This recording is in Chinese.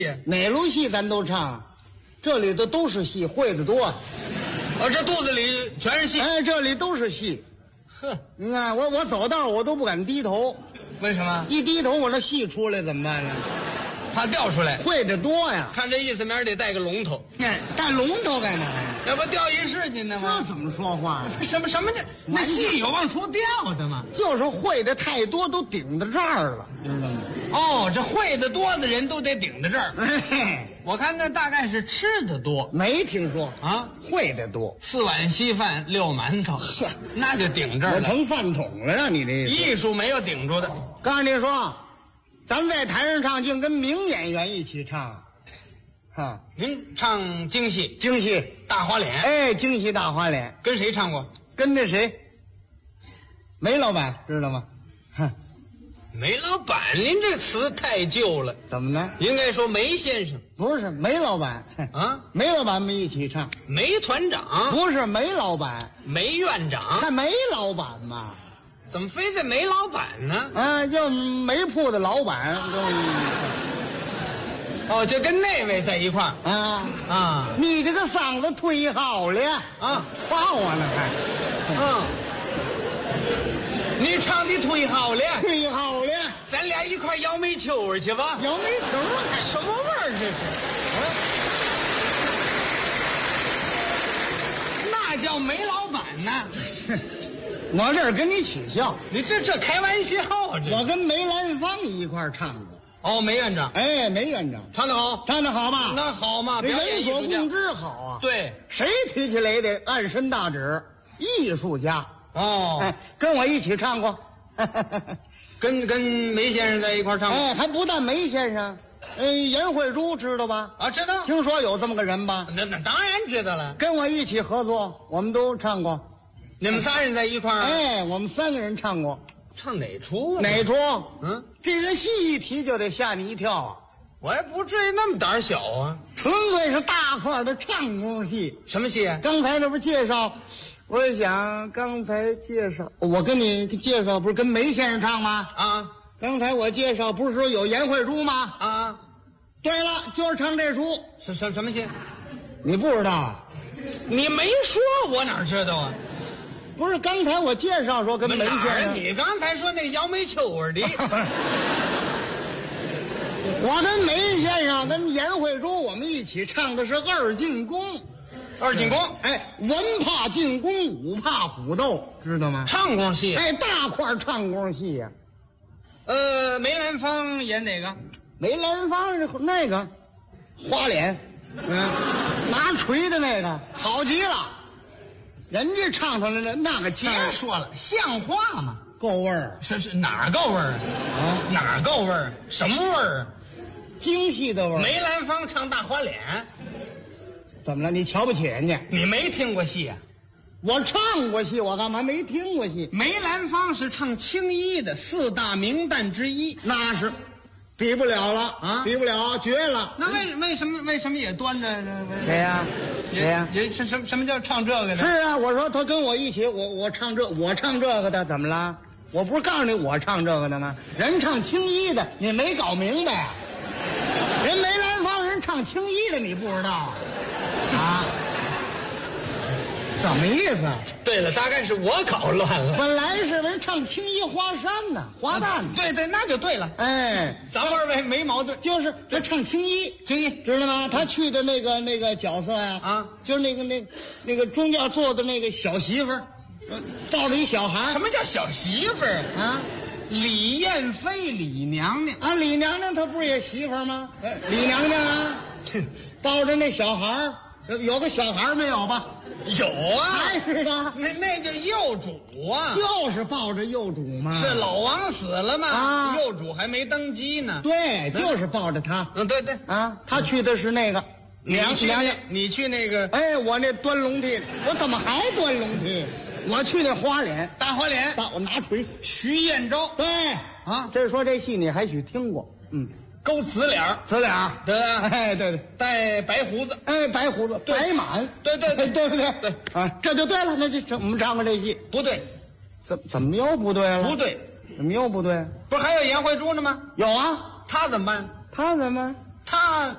哪路戏咱都唱，这里头都是戏，会的多。 这肚子里全是戏。 哎，这里都是戏。 哼， 你看我走道我都不敢低头， 为什么？ 一低头我那戏出来怎么办呢？ 怕掉出来。 会的多呀。 看这意思，明儿得带个龙头。 带龙头干嘛呀？ 要不掉一世去呢吗？ 这怎么说话？ 什么这？那戏有往出掉的吗？ 就是会的太多，都顶到这儿了，知道吗？ 哦，这会的多的人都得顶到这儿。我看那大概是吃的多， 没听说啊， 会的多 ，4碗稀饭6馒头，那就顶这儿了， 成饭桶了，让你这艺术没有顶住的。 告诉你说，咱在台上唱，净跟名演员一起唱，啊， 您唱京戏， 京戏大花脸， 哎，京戏大花脸， 跟谁唱过？ 跟那谁，梅老板知道吗？哼。 梅老板，您这词太旧了。 怎么呢？ 应该说梅先生。 不是梅老板啊， 梅老板们一起唱。 梅团长不是梅老板， 梅院长。 还梅老板嘛？ 怎么非得梅老板呢？ 啊，就煤铺的老板。 哦，就跟那位在一块儿啊。你这个嗓子忒好了啊， 夸我呢还。 你唱的忒好了， 忒好了， 咱俩一块摇煤球去吧。 摇煤球， 什么味儿这是？那叫梅老板呢？ 我这儿跟你取笑， 你这开玩笑这。 我跟梅兰芳一块唱过。 哦，梅院长， 哎，梅院长唱得好， 唱得好吧？ 那好嘛， 人所共知好啊。 对， 谁提起来也得按身大指，艺术家。 哦， 哎，跟我一起唱过， 跟梅先生在一块唱过。 哎，还不但梅先生，颜慧珠知道吧？ 啊，知道。 听说有这么个人吧？ 那当然知道了。 跟我一起合作，我们都唱过。 你们仨人在一块儿？ 哎，我们3个人唱过。 唱哪出啊？ 哪出？ 嗯， 这个戏一提就得吓你一跳啊！ 我也不至于那么胆小啊， 纯粹是大块的唱功戏。 什么戏啊？ 刚才这不介绍。我想刚才介绍，我跟你介绍不是跟梅先生唱吗？啊，刚才我介绍不是说有颜慧珠吗？啊，对了，就是唱这出。 什么戏？ 你不知道啊？ 你没说，我哪知道啊？ 不是刚才我介绍说跟梅先生， 你刚才说那摇煤球儿的。 我跟梅先生跟颜慧珠我们一起唱的是二进宫。 二进宫， 哎，文怕进宫，武怕虎斗，知道吗？ 唱功戏， 哎，大块唱功戏呀。 梅兰芳演哪个？ 梅兰芳是那个花脸，拿锤的那个，好极了。人家唱出来那个腔， 别说了，像话吗？ 够味儿。 是哪儿够味儿啊？哪儿够味儿？什么味儿啊？ 京戏的味儿。 梅兰芳唱大花脸。 怎么了？你瞧不起人家？ 你没听过戏啊？ 我唱过戏，我干嘛没听过戏？ 梅兰芳是唱青衣的4大名旦之一， 那是比不了了啊，比不了，绝了。 那为什么也端着？ 谁呀？谁呀？ 也是什么叫唱这个的？ 是啊，我说他跟我一起，我唱这个的，怎么了？我不是告诉你我唱这个的吗？人唱青衣的，你没搞明白啊？人梅兰芳人唱青衣的，你不知道啊？怎么意思？ 对了，大概是我搞乱了。 本来是人唱青衣花山呢，花旦。 对，那就对了。哎，咱们二位没矛盾， 就是他唱青衣，知道吗？他去的那个角色呀，啊，就是那个中间坐的那个小媳妇儿，抱着一小孩。 什么叫小媳妇儿啊？ 李艳妃，李娘娘啊，李娘娘她不是也媳妇儿吗？李娘娘啊，抱着那小孩，有个小孩没有吧？ 有啊， 还是的， 那就是幼主啊， 就是抱着幼主嘛。 是老王死了嘛，啊，幼主还没登基呢。 对，就是抱着他。 对啊，他去的是那个娘娘， 你去那个， 哎，我那端龙梯，我怎么还端龙梯？我去那花脸， 大花脸， 我拿锤。 徐彦昭， 对啊，这说这戏你还许听过， 勾紫脸， 对，哎，对， 带白胡子， 哎，白胡子，白满，对不对？对啊，这就对了，那就我们唱过这戏， 不对， 怎么又不对了？ 不对， 怎么又不对？ 不是还有颜慧珠呢吗？ 有啊， 他怎么办？ 他怎么？ 他